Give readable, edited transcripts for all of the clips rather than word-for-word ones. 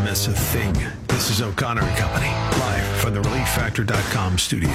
miss a thing. This is O'Connor and Company, live from the ReliefFactor.com studio.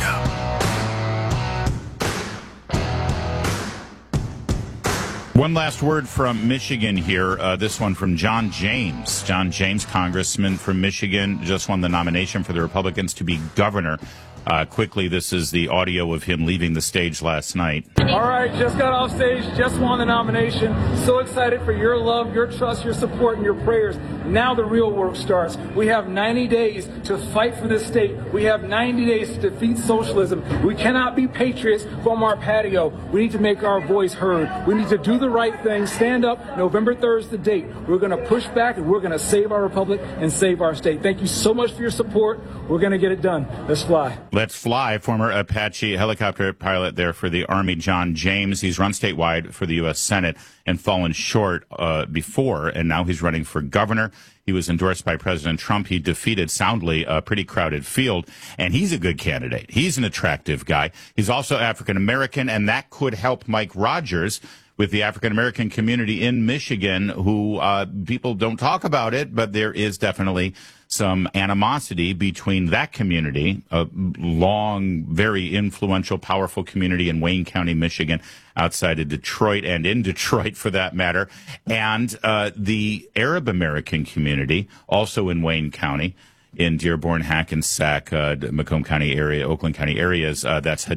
One last word from Michigan here. This one from John James. John James, congressman from Michigan, just won the nomination for the Republicans to be governor. Quickly, this is the audio of him leaving the stage last night. All right, just got off stage, just won the nomination. So excited for your love, your trust, your support, and your prayers. Now the real work starts. We have 90 days to fight for this state. We have 90 days to defeat socialism. We cannot be patriots from our patio. We need to make our voice heard. We need to do the right thing, stand up. November 3rd is the date. We're going to push back, and we're going to save our republic and save our state. Thank you so much for your support. We're going to get it done. Let's fly. Let's fly. Former Apache helicopter pilot there for the Army, John James. He's run statewide for the U.S. Senate and fallen short before, and now he's running for governor. He was endorsed by President Trump. He defeated soundly a pretty crowded field, and he's a good candidate. He's an attractive guy. He's also African-American, and that could help Mike Rogers with the African-American community in Michigan, who people don't talk about it, but there is definitely some animosity between that community, a long, very influential, powerful community in Wayne County, Michigan, outside of Detroit and in Detroit for that matter, and the Arab American community, also in Wayne County, in Dearborn, Hackensack, Macomb County area, Oakland County areas. That's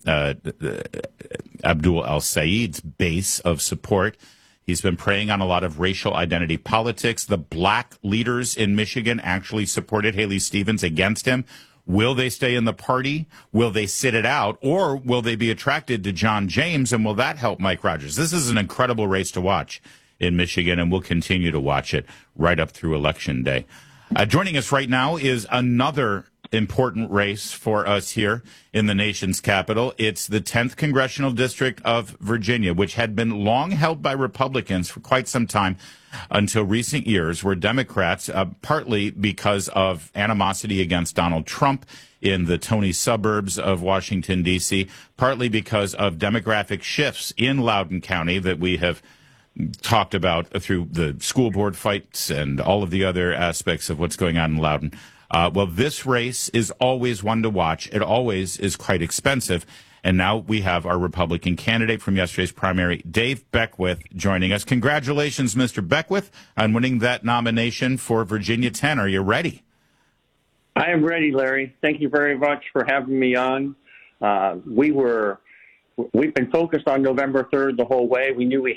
Abdul al-Said's base of support. He's been preying on a lot of racial identity politics. The black leaders in Michigan actually supported Haley Stevens against him. Will they stay in the party? Will they sit it out? Or will they be attracted to John James? And will that help Mike Rogers? This is an incredible race to watch in Michigan, and we'll continue to watch it right up through Election Day. Joining us right now is another important race for us here in the nation's capital. It's the 10th Congressional District of Virginia, which had been long held by Republicans for quite some time until recent years, where Democrats, partly because of animosity against Donald Trump in the Tony suburbs of Washington, D.C., partly because of demographic shifts in Loudoun County that we have talked about through the school board fights and all of the other aspects of what's going on in Loudoun. Well, this race is always one to watch. It always is quite expensive. And now we have our Republican candidate from yesterday's primary, Dave Beckwith, joining us. Congratulations, Mr. Beckwith, on winning that nomination for Virginia 10. Are you ready? I am ready, Larry. Thank you very much for having me on. We've been focused on November 3rd the whole way. We knew we